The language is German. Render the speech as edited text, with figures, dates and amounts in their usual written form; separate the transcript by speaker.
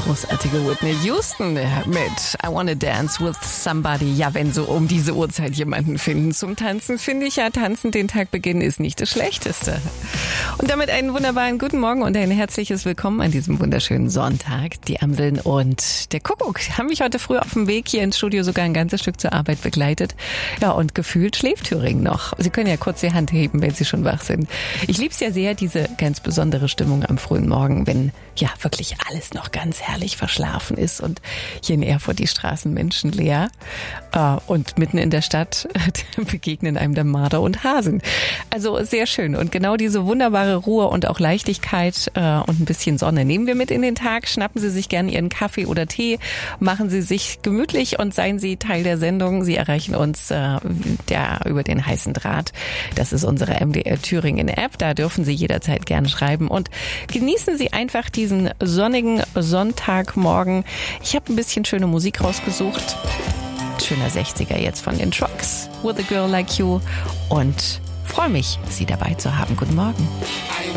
Speaker 1: großartige Whitney Houston mit I Wanna Dance with Somebody. Ja, wenn so um diese Uhrzeit jemanden finden zum Tanzen, finde ich ja, tanzen den Tag beginnen ist nicht das Schlechteste. Und damit einen wunderbaren guten Morgen und ein herzliches Willkommen an diesem wunderschönen Sonntag. Die Amseln und der Kuckuck haben mich heute früh auf dem Weg hier ins Studio sogar ein ganzes Stück zur Arbeit begleitet. Ja, und gefühlt schläft Thüringen noch. Sie können ja kurz die Hand heben, wenn Sie schon wach sind. Ich liebe es ja sehr, diese ganz besondere Stimmung am frühen Morgen, wenn ja wirklich alles noch ganz herrlich verschlafen ist und hier in Erfurt die Straßen menschenleer und mitten in der Stadt begegnen einem dann Marder und Hasen. Also sehr schön und genau diese wunderbare Ruhe und auch Leichtigkeit und ein bisschen Sonne nehmen wir mit in den Tag. Schnappen Sie sich gerne Ihren Kaffee oder Tee, machen Sie sich gemütlich und seien Sie Teil der Sendung. Sie erreichen uns über den heißen Draht. Das ist unsere MDR Thüringen App. Da dürfen Sie jederzeit gerne schreiben und genießen Sie einfach diesen sonnigen Sonntagmorgen. Ich habe ein bisschen schöne Musik rausgesucht. Schöner 60er jetzt von den Trucks. With a Girl Like You. Und freue mich, Sie dabei zu haben. Guten Morgen.